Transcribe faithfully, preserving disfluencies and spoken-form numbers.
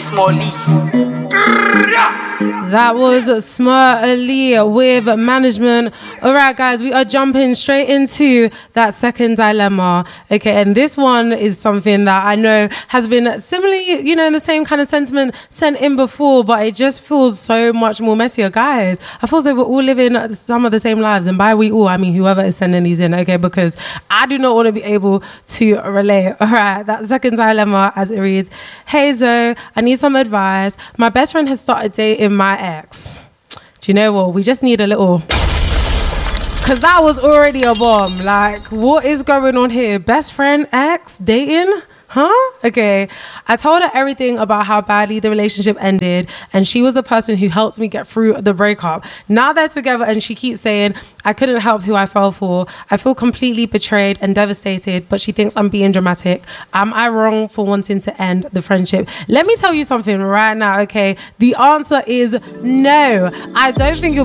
Smalley. That was Smart Ali with Management. All right, guys, we are jumping straight into that second dilemma. Okay, and this one is something that I know has been similarly, you know, in the same kind of sentiment sent in before, but it just feels so much more messier. Guys, I feel like we're all living some of the same lives, and by we all, I mean whoever is sending these in, okay, because I do not want to be able to relate. All right, that second dilemma as it reads, hey Zoe, I need some advice. My best friend has started dating my ex. Do you know what? We just need a little, because that was already a bomb. Like, what is going on here? Best friend, ex, dating? Huh? Okay. I told her everything about how badly the relationship ended, and she was the person who helped me get through the breakup. Now they're together and she keeps saying I couldn't help who I fell for. I feel completely betrayed and devastated, but she thinks I'm being dramatic. Am I wrong for wanting to end the friendship? Let me tell you something right now, okay? The answer is no. I don't think you're